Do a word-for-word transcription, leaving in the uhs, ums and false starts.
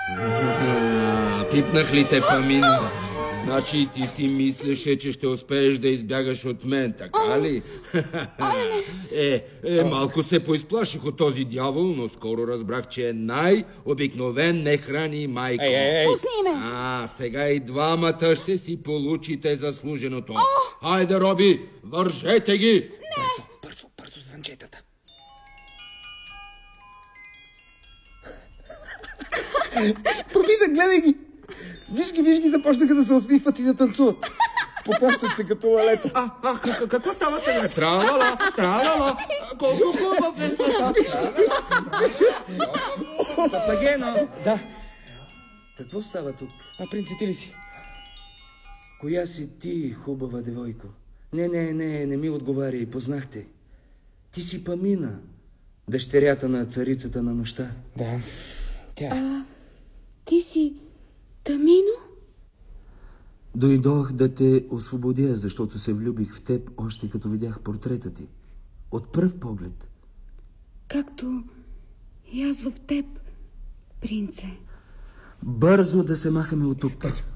Пипнах ли те, Памина? Значи ти си мислеше, че ще успееш да избягаш от мен, така ли? Е, е, малко се поизплаших от този дявол, но скоро разбрах, че е най-обикновен нехрани майко. Ей, ей, ей. Пусни ме! А, сега и двамата ще си получите заслуженото. Хайде, Роби, вържете ги! Бързо, бързо, бързо звънчетата. Пробида, гледай ги! Виж ги, виж ги, започнаха да се усмихват и да танцуват. Попащат се като лалета. А, а, какво става тега? Тралала, тралала. Колко хубав е света. Папагено. Да. Какво става тук? А, принците ли си? Коя си ти, хубава девойко? Не, не, не, не ми отговаряй, познахте. Ти си Памина, дъщерята на царицата на нощта. Да, тя. А, ти си Тамино? Дойдох да те освободя, защото се влюбих в теб още като видях портрета ти. От пръв поглед. Както и аз в теб, принце. Бързо да се махаме от тук.